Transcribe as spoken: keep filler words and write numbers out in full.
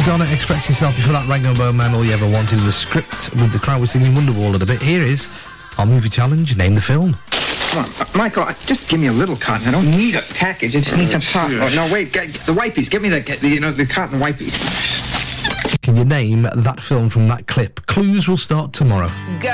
Madonna, Express Yourself. Before that, Rango Bone Man, All You Ever Wanted. The script with the crowd was singing Wonderwall a bit. Here is our movie challenge. Name the film. Come on, uh, Michael, uh, just give me a little cotton. I don't need a package. I just need some pop. Oh, no, wait, get, the wipies. Give me the, the, you know, the cotton wipies. Can you name that film from that clip? Clues will start tomorrow.